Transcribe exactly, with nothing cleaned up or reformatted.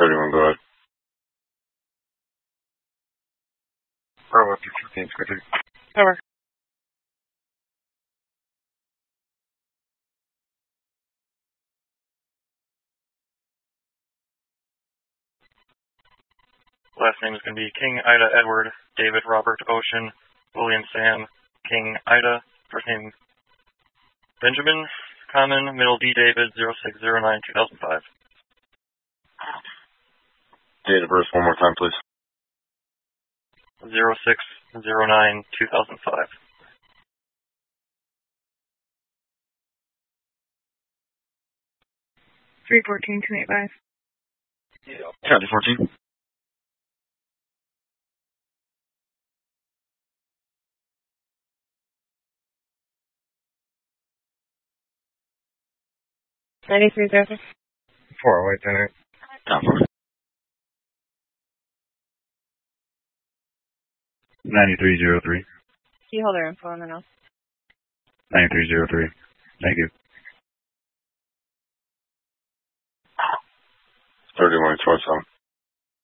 thirty-one, go ahead. Bravo, two fifteen, twenty-three. Over. Last name is going to be King Ida Edward David Robert Ocean William Sam King Ida. First name Benjamin Common Middle D David zero six zero nine two thousand five. Date of birth one more time, please. Zero six zero nine two thousand five. Three fourteen two eight five. County fourteen. Ninety three zero six. Four oh eight, ten eight. Count four. Ninety-three zero three. Key holder info on the nose. Ninety-three zero three. Thank you. thirty-one, twenty-seven.